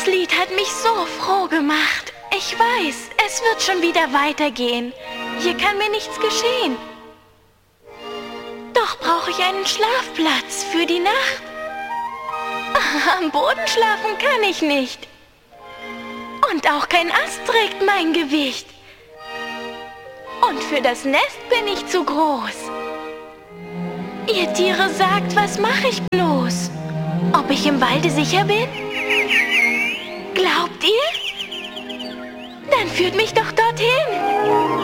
Das Lied hat mich so froh gemacht. Ich weiß, es wird schon wieder weitergehen. Hier kann mir nichts geschehen. Doch brauche ich einen Schlafplatz für die Nacht. Am Boden schlafen kann ich nicht. Und auch kein Ast trägt mein Gewicht. Und für das Nest bin ich zu groß. Ihr Tiere sagt, was mache ich bloß? Ob ich im Walde sicher bin? Glaubt ihr? Dann führt mich doch dorthin.